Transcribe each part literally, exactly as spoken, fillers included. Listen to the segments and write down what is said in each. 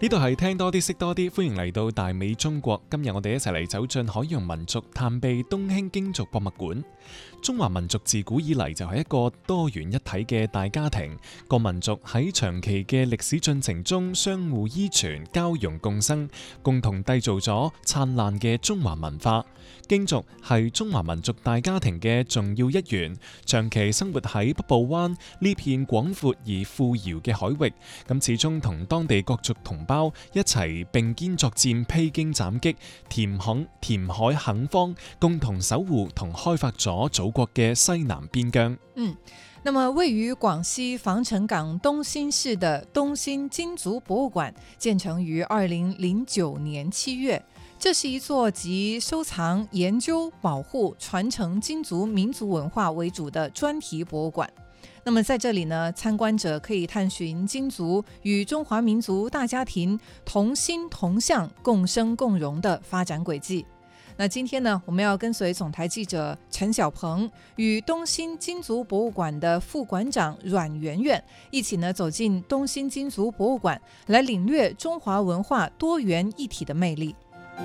呢度係聽多啲識多啲，歡迎嚟到大美中國。今日我哋一齊嚟走進海洋民族，探秘東興京族博物館。中華民族自古以嚟就係一個多元一體嘅大家庭，各民族喺長期嘅歷史進程中相互依存、交融共生，共同締造咗燦爛嘅中華文化。京族係中華民族大家庭嘅重要一員，長期生活喺北部灣呢片廣闊而富饒嘅海域，咁始終同當地各族同胞一齊並肩作戰，披荊斬棘，填墾填海墾荒，共同守護同開發咗祖國嘅西南邊疆。 嗯，那麼位於廣西防城港東興市的東興京族博物館建成於二零零九年七月。這是一座集收藏、研究、保護、傳承京族民族文化為主的專題博物館。那麼在這裡呢，參觀者可以探尋京族與中華民族大家庭同心同向、共生共榮的發展軌跡。那今天呢，我們要跟隨總台記者陳小鵬與東興京族博物館的副館長阮媛媛一起呢走進東興京族博物館，來領略中華文化多元一體的魅力。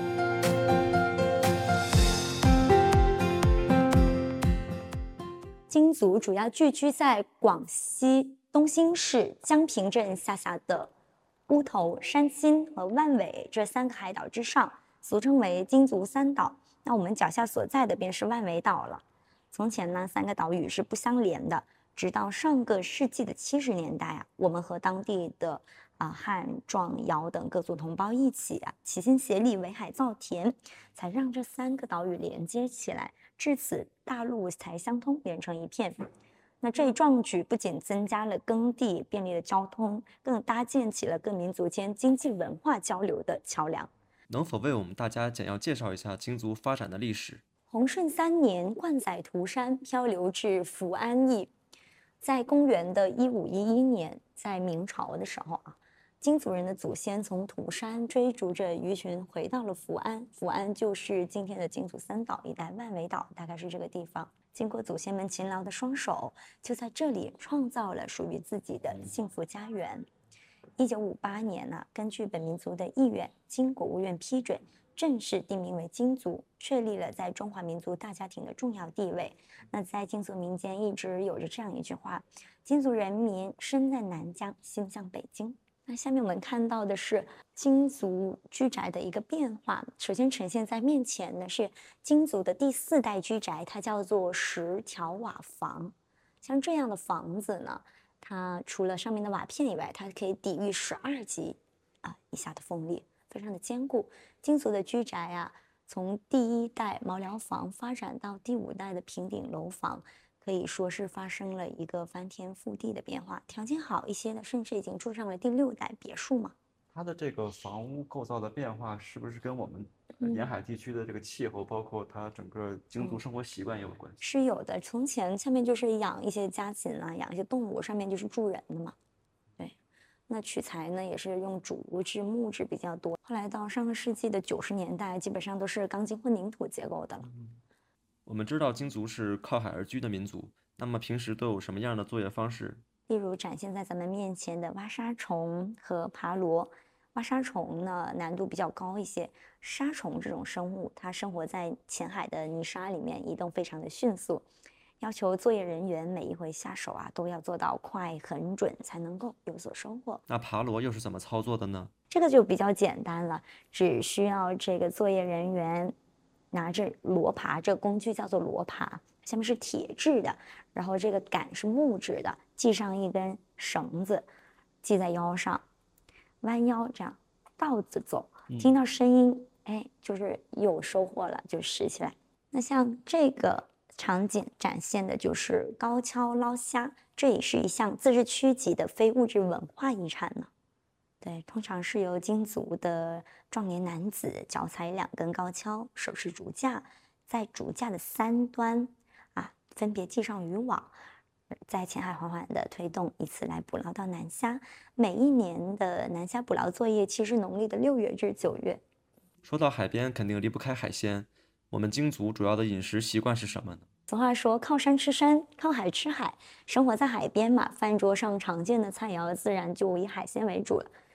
京族主要聚居在廣西東興市江平鎮下轄的烏頭、山新和萬尾這三個海島之上，俗稱為京族三島。那我們腳下所在的便是萬尾島了。從前呢，三個島嶼是不相連的，直到上個世紀的七十年代啊，我們和當地的啊漢、壯、瑤等各族同胞一起啊，齊心協力圍海造田，才讓這三個島嶼連接起來，至此大陸才相通，連成一片。那這一壯舉不僅增加了耕地，便利了交通，更搭建起了各民族間經濟文化交流的橋樑。 能否為我們大家簡要介紹一下京族發展的歷史？ 弘順三年，貫載塗山漂流至福安邑，在公元的一五一一年，在明朝的時候啊，京族人的祖先從塗山追逐着魚群回到了福安，福安就是今天的京族三島一帶，萬尾島大概是這個地方。經過祖先們勤勞的雙手，就在這裡創造了屬於自己的幸福家園。一九五八年呢、啊，根據本民族的意願，經國務院批准，正式定名為京族，確立了在中華民族大家庭的重要地位。那在京族民間一直有着這樣一句話：京族人民身在南疆，心向北京。那下面我們看到的是京族居宅的一個變化。首先呈現在面前的是京族的第四代居宅，它叫做十條瓦房。像這樣的房子呢，它除了上面的瓦片以外，它可以抵禦十二級啊以下的風力，非常的堅固。京族的居宅啊，從第一代茅寮房發展到第五代的平頂樓房，可以說是發生了一個翻天覆地的變化。條件好一些的，甚至已經住上了第六代別墅嘛。 它的這個房屋構造的變化，是不是跟我們沿海地區的這個氣候，嗯、包括它整個京族生活習慣也有關係？ 是有的。從前下面就是養一些家禽啊，養一些動物，上面就是住人的嘛。對，那取材呢也是用竹製、木質比較多。後來到上個世紀的九十年代，基本上都是鋼筋混凝土結構的了。 嗯，我們知道京族是靠海而居的民族，那麼平時都有什麼樣的作業方式？ 例如展現在咱們面前的挖沙蟲和爬螺。挖沙蟲呢難度比較高一些，沙蟲這種生物它生活在淺海的泥沙裡面，移動非常的迅速，要求作業人員每一回下手啊都要做到快很準，才能夠有所收穫。 那爬螺又是怎麼操作的呢？ 這個就比較簡單了，只需要這個作業人員拿着螺耙，這個工具叫做螺耙，下面是鐵製的，然後這個桿是木質的，繫上一根繩子，繫在腰上，彎腰這樣倒着走，聽到聲音，嗯、哎，就是有收穫了，就拾起來。那像這個場景展現的就是高蹺撈蝦，這也是一項自治區級的非物質文化遺產呢。對，通常是由京族的壯年男子腳踩兩根高蹺，手持竹架，在竹架的三端啊分別繫上漁網，在淺海緩緩的推動，以此來捕撈到南蝦。每一年的南蝦捕撈作業期是農曆的六月至九月。 說到海邊，肯定離不開海鮮。我們京族主要的飲食習慣是什麼呢？ 俗話說靠山吃山，靠海吃海，生活在海邊嘛，飯桌上常見的菜肴自然就以海鮮為主了。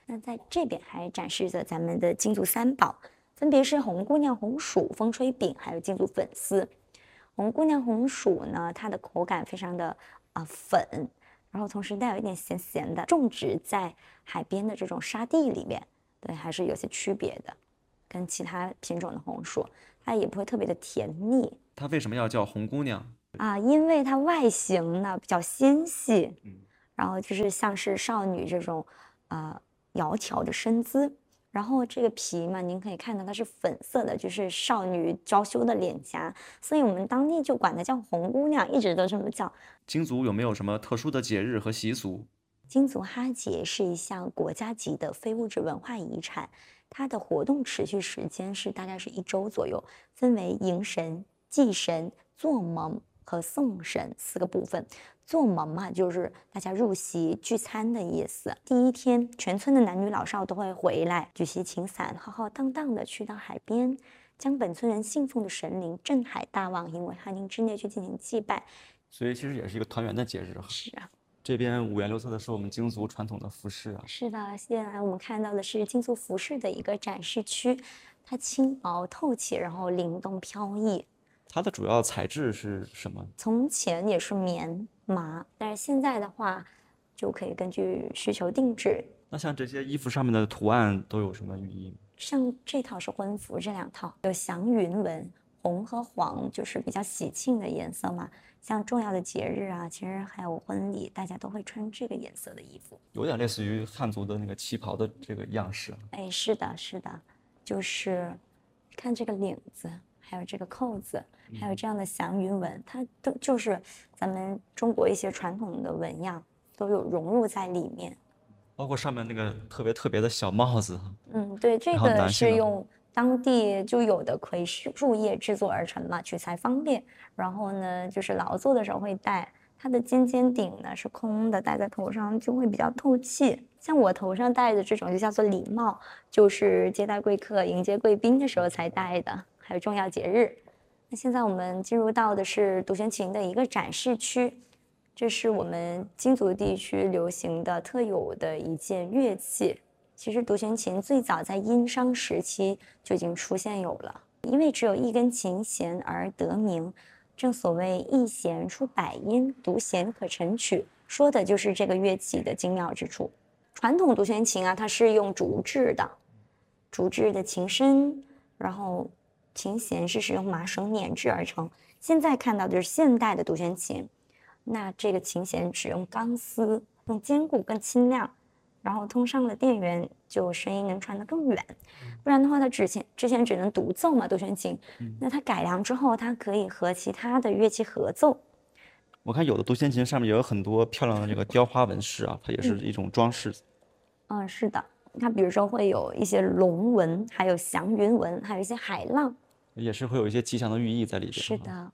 那在这边还展示着咱们的金族三宝，分别是红姑娘红薯、风吹饼，还有金族粉丝。红姑娘红薯呢，它的口感非常的啊、呃、粉，然后同时带有一点咸咸的，种植在海边的这种沙地里面，对，还是有些区别的，跟其他品种的红薯，它也不会特别的甜腻。 它为什么要叫红姑娘啊？因为它外形呢比较纤细，然后就是像是少女这种呃窈窕的身姿。然后这个皮嘛，您可以看到它是粉色的，就是少女娇羞的脸颊，所以我们当地就管它叫红姑娘，一直都这么叫。 金族有没有什么特殊的节日和习俗？ 金族哈节是一项国家级的非物质文化遗产，它的活动持续时间是大概是一周左右，分为迎神、祭神、做盟和送神四个部分。做盟嘛，就是大家入席聚餐的意思。第一天，全村的男女老少都会回来，举起晴伞，浩浩荡荡的去到海边，将本村人信奉的神灵镇海大王引为汉宁之内去进行祭拜。 所以其实也是一个团圆的节日哈。 是啊。 这边五颜六色的是我们金族传统的服饰啊。 是的，现在我们看到的是金族服饰的一个展示区，它轻薄透气，然后灵动飘逸。 它的主要材质是什么？ 从前也是棉麻，但是现在的话就可以根据需求定制。 那像这些衣服上面的图案都有什么寓意吗？ 像这套是婚服，这两套有祥云纹，红和黄就是比较喜庆的颜色嘛。像重要的节日啊，其实还有婚礼，大家都会穿这个颜色的衣服， 有点类似于汉族的那个旗袍的这个样式。 哎，是的，是的，就是看这个领子。还有这个扣子，还有这样的祥云纹，它都就是咱们中国一些传统的纹样都有融入在里面， 包括上面那个特别特别的小帽子。 嗯，对，这个是用当地就有的葵树叶制作而成嘛，取材方便。然后呢，就是劳作的时候会戴。它的尖尖顶呢是空的，戴在头上就会比较透气。像我头上戴的这种就叫做礼帽，就是接待贵客、迎接贵宾的时候才戴的。还有重要节日。那现在我们进入到的是独弦琴的一个展示区，这是我们金族地区流行的特有的一件乐器。其实独弦琴最早在殷商时期就已经出现有了，因为只有一根琴弦而得名，正所谓一弦出百音，独弦可成曲，说的就是这个乐器的精妙之处。传统独弦琴啊，它是用竹制的，竹制的琴身，然后琴弦是使用麻绳捻制而成。现在看到的是现代的独弦琴，那这个琴弦使用钢丝，更坚固、更轻量，然后通上了电源，就声音能传得更远。不然的话，它之前之前只能独奏嘛，独弦琴。那它改良之后，它可以和其他的乐器合奏。 我看有的独弦琴上面也有很多漂亮的这个雕花纹饰啊，它也是一种装饰。 嗯，嗯是的。它比如说会有一些龙纹，还有祥云纹，还有一些海浪， 也是会有一些吉祥的寓意在里边。 是的。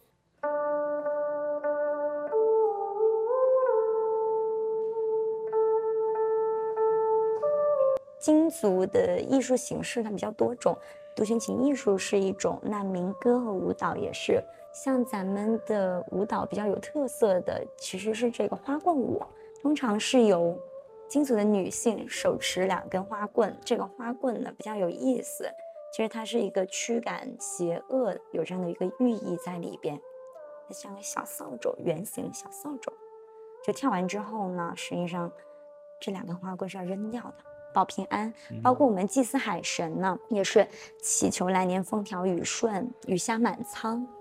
金族的艺术形式它比较多种，独弦琴艺术是一种，那民歌和舞蹈也是。像咱们的舞蹈比较有特色的，其实是这个花棍舞，通常是由金族的女性手持两根花棍，这个花棍呢比较有意思，其实它是一个驱赶邪恶，有这样的一个寓意在里边。它像个小扫帚，圆形的小扫帚。就跳完之后呢，实际上这两根花棍是要扔掉的，保平安。包括我们祭祀海神呢，也是祈求来年风调雨顺、雨下满仓。